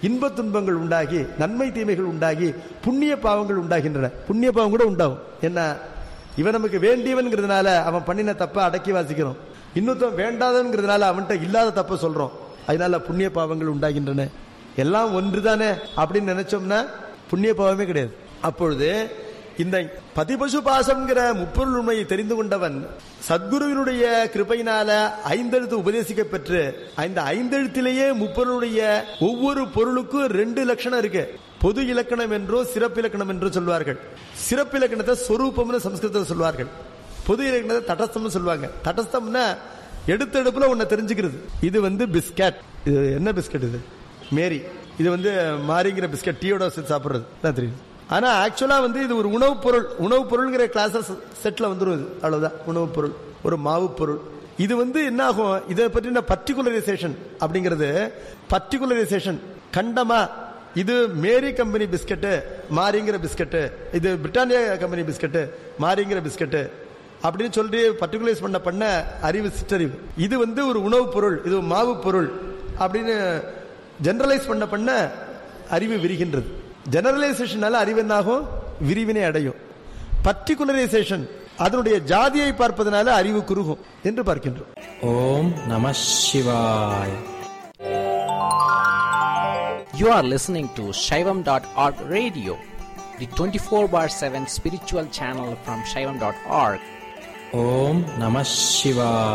இன்ப துன்பங்கள் உண்டாகி, நன்மை தீமைகள் உண்டாகி, புண்ணிய பாவங்கள் உண்டாகின்றன. புண்ணிய பாவம் கூட உண்டாகும். என்ன, இவன் நமக்கு வேண்டியவன்கிறதுனால அவன் பண்ணின தப்ப அடக்கி வாசிக்கிறோம். இன்னொருத்தன் வேண்டாதவன்கிறதுனால அவன்கிட்ட இல்லாத தப்ப சொல்றோம். அதனால புண்ணிய பாவங்கள் உண்டாகின்றன. எல்லாம் ஒன்றுதானே அப்படின்னு நினைச்சோம்னா புண்ணிய பாவமே கிடையாது. அப்பொழுது இந்த பதிபசு பாசம்ங்கிற முப்பொருள் உண்மையை தெரிந்து கொண்டவன் சத்குருவினுடைய கிருபையினால ஐந்தெழுத்து உபதேசிக்க பெற்று, இந்த ஐந்தெழுத்திலேயே முப்பொருளுடைய ஒவ்வொரு பொருளுக்கும் 2 லட்சணம் இருக்கு. பொது இலக்கணம் என்றோ சிறப்பு இலக்கணம் என்றோ சொல்வார்கள். சிறப்பு இலக்கணத்தை சொரூபம்னு சம்ஸ்கிருதத்தில் சொல்வார்கள். பொது இலக்கணத்தை தடஸ்தம்னு சொல்லுவாங்க. தடஸ்தம்னா எடுத்தெடுப்புல உன்னை தெரிஞ்சுக்கிறது. இது பிஸ்கட். இது என்ன பிஸ்கட்? இது மேரி. இது மாரிங்கிற பிஸ்கட், டீயோட சாப்பிடுறது தான் தெரியும். ஆனா ஆக்சுவலா இது ஒரு உணவு பொருள். உணவு பொருள்ங்கிற கிளாஸஸ் செட்ல வந்துடும். அவ்வளவுதான் உணவு பொருள், ஒரு மாவு பொருள். இது என்ன ஆகும், இதை பற்றின பர்டிகுலரைசேஷன் அப்படிங்கிறது, பர்டிகுலரைசேஷன் கண்டமா, இது மேரி கம்பெனி பிஸ்கட்டு, மாரிங்கிற பிஸ்கட்டு, இது பிரிட்டானியா கம்பெனி பிஸ்கட்டு, மாரிங்கிற பிஸ்கட்டு அப்படின்னு சொல்லி பர்டிகுலரைஸ் பண்ண அறிவு சிற்றறிவு. இது ஒரு உணவு பொருள், இது மாவு பொருள் அப்படின்னு ஜெனரலைஸ் பண்ண அறிவு விரிகின்றது. ஜெனரலைசேஷனால அறிவு என்னாகும், விரிவினை அடையும். பர்டிகுலரைசேஷன் அதனுடைய ஜாதியை பார்ப்பதனால அறிவு குறுகும் என்று பார்க்கின்றோம். ஓம் நம சிவாய். You are listening to Shaivam.org radio, the 24/7 spiritual channel from Shaivam.org. Om Namah Shivaya.